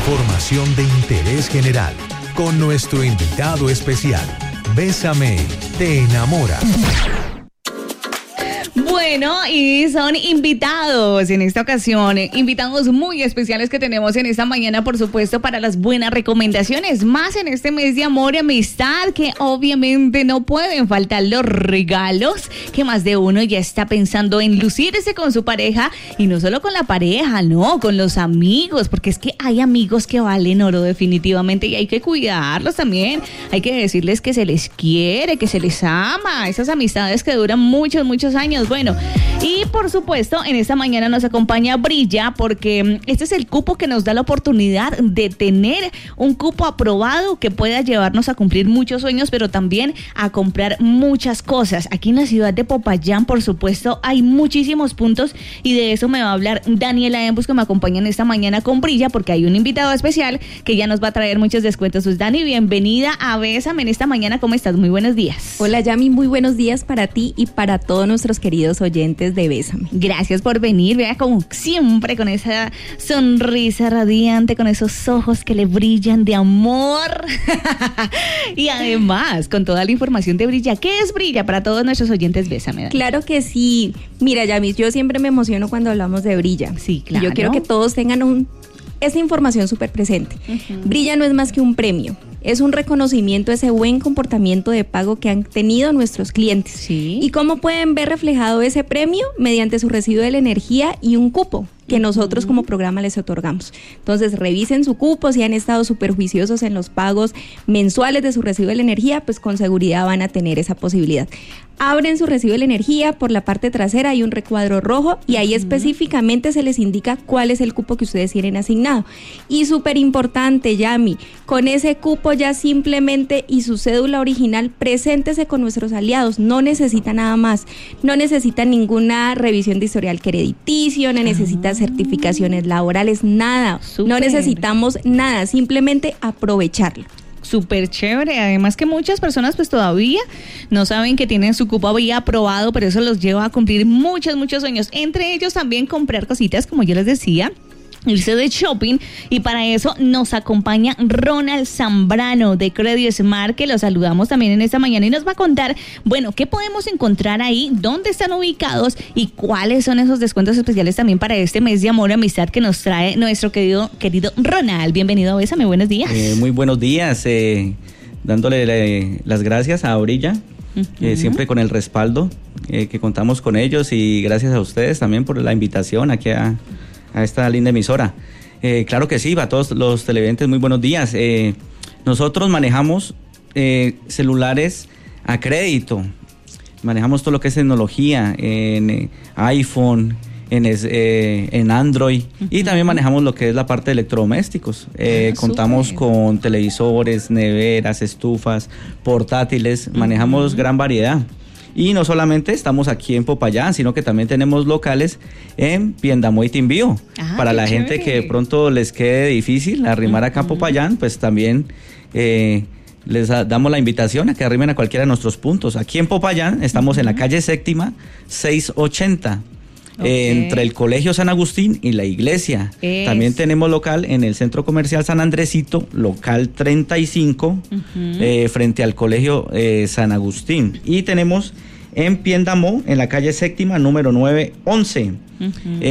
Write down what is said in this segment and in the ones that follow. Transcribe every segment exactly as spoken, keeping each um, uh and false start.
Información de interés general con nuestro invitado especial. Bésame, te enamora. Bueno, y son invitados en esta ocasión, invitados muy especiales que tenemos en esta mañana, por supuesto, para las buenas recomendaciones, más en este mes de amor y amistad, que obviamente no pueden faltar los regalos, que más de uno ya está pensando en lucirse con su pareja, y no solo con la pareja, no, con los amigos, porque es que hay amigos que valen oro definitivamente, y hay que cuidarlos también, hay que decirles que se les quiere, que se les ama, esas amistades que duran muchos, muchos años. Bueno, y por supuesto, en esta mañana nos acompaña Brilla, porque este es el cupo que nos da la oportunidad de tener un cupo aprobado que pueda llevarnos a cumplir muchos sueños, pero también a comprar muchas cosas. Aquí en la ciudad de Popayán, por supuesto, hay muchísimos puntos, y de eso me va a hablar Daniela Embus, que me acompaña en esta mañana con Brilla, porque hay un invitado especial que ya nos va a traer muchos descuentos. Pues Dani, bienvenida a Bésame en esta mañana. ¿Cómo estás? Muy buenos días. Hola Yami, muy buenos días para ti y para todos nuestros queridos oyentes de Bésame. Gracias por venir, vea, como siempre, con esa sonrisa radiante, con esos ojos que le brillan de amor. Y además, con toda la información de Brilla. ¿Qué es Brilla para todos nuestros oyentes? Bésame, Dani. Claro que sí. Mira, Yami, yo siempre me emociono cuando hablamos de Brilla. Sí, claro. Y yo quiero que todos tengan un esta información súper presente. Uh-huh. Brilla no es más que un premio. Es un reconocimiento de ese buen comportamiento de pago que han tenido nuestros clientes. Sí. ¿Y cómo pueden ver reflejado ese premio? Mediante su residuo de la energía y un cupo que nosotros como programa les otorgamos. Entonces, revisen su cupo. Si han estado súper juiciosos en los pagos mensuales de su residuo de la energía, pues con seguridad van a tener esa posibilidad. Abren su recibo de la energía, por la parte trasera hay un recuadro rojo y ahí uh-huh. específicamente se les indica cuál es el cupo que ustedes tienen asignado. Y súper importante, Yami, con ese cupo ya simplemente y su cédula original, preséntese con nuestros aliados, no necesita nada más, no necesita ninguna revisión de historial crediticio, no necesita uh-huh. certificaciones laborales, nada, Super. No necesitamos nada, simplemente aprovecharlo. Súper chévere, además que muchas personas pues todavía no saben que tienen su cupo había aprobado, pero eso los lleva a cumplir muchos, muchos sueños, entre ellos también comprar cositas, como yo les decía, irse de shopping, y para eso nos acompaña Ronald Zambrano de Credit Smart, que lo saludamos también en esta mañana y nos va a contar, bueno, qué podemos encontrar ahí, dónde están ubicados y cuáles son esos descuentos especiales también para este mes de amor y amistad que nos trae nuestro querido, querido Ronald. Bienvenido a Bésame, buenos días. Eh, muy buenos días, eh, dándole le, las gracias a Brilla, uh-huh. eh, siempre con el respaldo eh, que contamos con ellos, y gracias a ustedes también por la invitación aquí a a esta linda emisora. Eh, claro que sí, a todos los televidentes, muy buenos días. Eh, nosotros manejamos eh, celulares a crédito, manejamos todo lo que es tecnología en eh, iPhone, en, eh, en Android, uh-huh. y también manejamos lo que es la parte de electrodomésticos. Eh, ah, contamos super. Con televisores, neveras, estufas, portátiles, uh-huh. manejamos gran variedad. Y no solamente estamos aquí en Popayán, sino que también tenemos locales en Piendamó y Timbío. Ah, para la chévere. Gente que de pronto les quede difícil arrimar uh-huh. acá en Popayán, pues también eh, les damos la invitación a que arrimen a cualquiera de nuestros puntos. Aquí en Popayán estamos uh-huh. en la calle Séptima, seiscientos ochenta. Okay. Eh, entre el Colegio San Agustín y la iglesia. Es. También tenemos local en el Centro Comercial San Andresito, local treinta y cinco, uh-huh. eh, frente al Colegio eh, San Agustín. Y tenemos en Piendamó, en la calle Séptima, número novecientos once, uh-huh.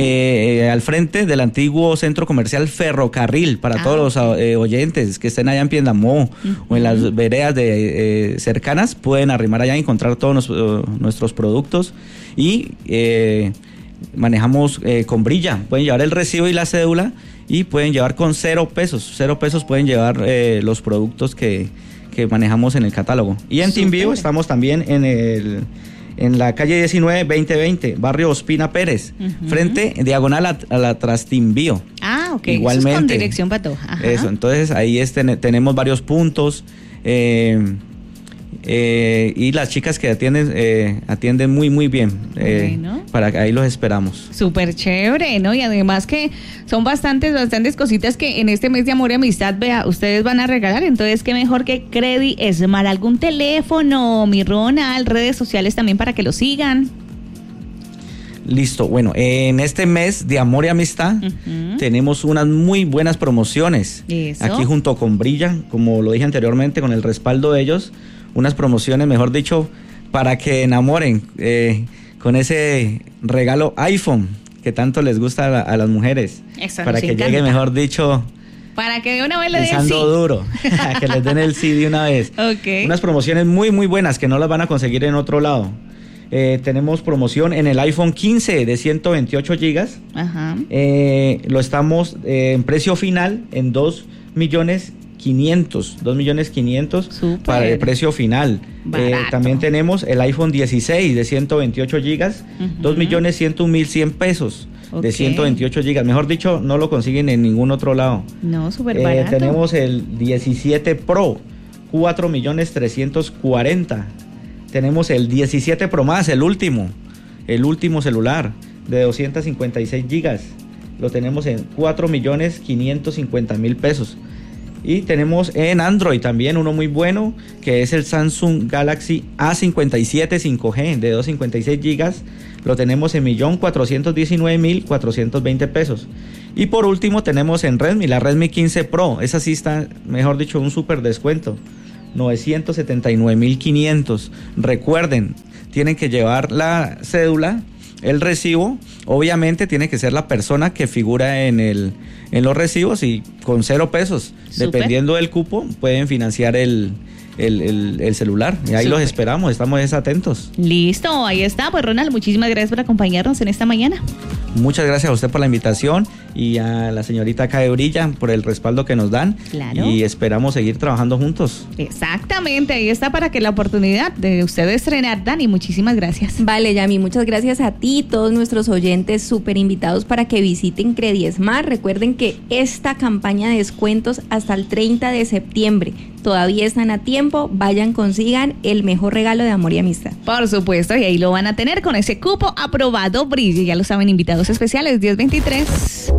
eh, al frente del antiguo Centro Comercial Ferrocarril, para ah, todos los eh, oyentes que estén allá en Piendamó uh-huh. o en las veredas de, eh, cercanas, pueden arrimar allá y encontrar todos nos, uh, nuestros productos. Y eh, manejamos eh, con Brilla, pueden llevar el recibo y la cédula y pueden llevar con cero pesos, cero pesos pueden llevar eh, los productos que, que manejamos en el catálogo. Y en Timbío estamos también en el en la calle diecinueve, veinte veinte, barrio Ospina Pérez, uh-huh. frente, diagonal a, a la Trastimbío. Ah, ok, igualmente. Eso es con dirección Patoja. Eso, entonces ahí es, ten, tenemos varios puntos, eh, Eh, y las chicas que atienden eh, atienden muy muy bien, eh, bueno. para ahí los esperamos. Súper chévere, ¿no? Y además que son bastantes bastantes cositas que en este mes de amor y amistad, vea, ustedes van a regalar, entonces qué mejor que Credit Smart. Algún teléfono, mi Ronald, redes sociales también para que lo sigan. Listo, bueno, en este mes de amor y amistad uh-huh. tenemos unas muy buenas promociones. Eso. Aquí junto con Brilla, como lo dije anteriormente, con el respaldo de ellos, unas promociones, mejor dicho, para que enamoren eh, con ese regalo iPhone que tanto les gusta a, la, a las mujeres. Eso para que encanta. Llegue, mejor dicho, para que de una vez le den pisando sí. duro, que les den el sí de una vez. Okay. Unas promociones muy, muy buenas que no las van a conseguir en otro lado. Eh, tenemos promoción en el iPhone quince de ciento veintiocho gigas. Ajá. Eh, lo estamos eh, en precio final en dos millones quinientos. dos millones quinientos para el precio final. Eh, también tenemos el iPhone dieciséis de ciento veintiocho gigas. Uh-huh. dos millones ciento un mil cien pesos. Okay. De ciento veintiocho gigas. Mejor dicho, no lo consiguen en ningún otro lado. No, súper eh, barato. Tenemos el diecisiete Pro. cuatro millones trescientos cuarenta. Tenemos el diecisiete Pro Más, el último, el último celular de doscientos cincuenta y seis gigas. Lo tenemos en cuatro millones quinientos cincuenta mil pesos. Y tenemos en Android también uno muy bueno, que es el Samsung Galaxy A cincuenta y siete cinco G de doscientos cincuenta y seis gigas. Lo tenemos en un millón cuatrocientos diecinueve mil cuatrocientos veinte pesos. Y por último tenemos en Redmi, la Redmi quince Pro. Esa sí está, mejor dicho, un súper descuento. novecientos setenta y nueve mil quinientos. Recuerden, tienen que llevar la cédula, el recibo. Obviamente tiene que ser la persona que figura en el en los recibos y con cero pesos. Super. Dependiendo del cupo, pueden financiar el, el, el, el celular. Y ahí Super. Los esperamos, estamos atentos. Listo, ahí está. Pues Ronald, muchísimas gracias por acompañarnos en esta mañana. Muchas gracias a usted por la invitación y a la señorita acá de Brilla por el respaldo que nos dan. Claro. Y esperamos seguir trabajando juntos. Exactamente, ahí está para que la oportunidad de usted estrenar. Dani, muchísimas gracias. Vale, Yami, muchas gracias a ti y todos nuestros oyentes súper invitados para que visiten Crediesmar. Recuerden que esta campaña de descuentos hasta el treinta de septiembre todavía están a tiempo. Vayan, consigan el mejor regalo de amor y amistad. Por supuesto, y ahí lo van a tener con ese cupo aprobado. Brilla, ya lo saben, invitados especiales diez veintitrés.